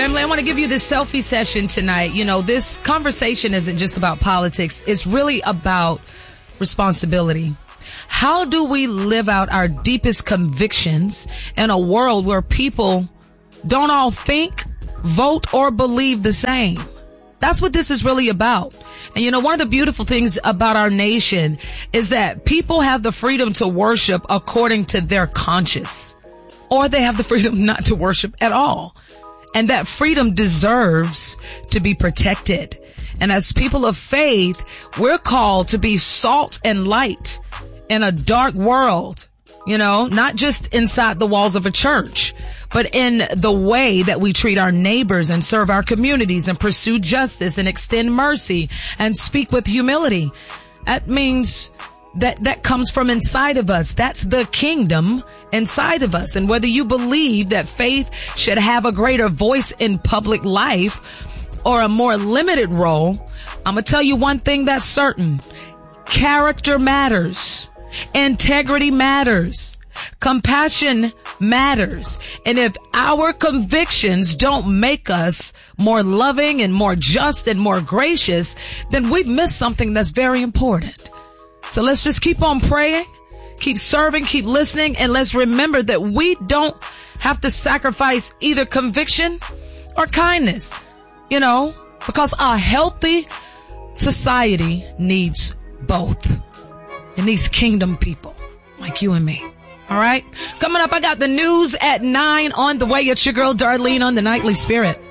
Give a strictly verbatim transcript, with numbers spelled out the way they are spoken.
family. I want to give you this selfie session tonight. You know, this conversation isn't just about politics. It's really about responsibility. How do we live out our deepest convictions in a world where people don't all think, vote, or believe the same? That's what this is really about. And you know, one of the beautiful things about our nation is that people have the freedom to worship according to their conscience, or they have the freedom not to worship at all. And that freedom deserves to be protected. And as people of faith, we're called to be salt and light in a dark world, you know, not just inside the walls of a church, but in the way that we treat our neighbors and serve our communities and pursue justice and extend mercy and speak with humility. That means that that comes from inside of us. That's the kingdom inside of us. And whether you believe that faith should have a greater voice in public life or a more limited role, I'm going to tell you one thing that's certain. Character matters. Integrity matters. Compassion matters. And if our convictions don't make us more loving and more just and more gracious, then we've missed something that's very important. So let's just keep on praying, keep serving, keep listening, and let's remember that we don't have to sacrifice either conviction or kindness, you know, because a healthy society needs both. It needs kingdom people like you and me. All right. Coming up, I got the news at nine on the way. It's your girl, Darlene, on the Nightly Spirit.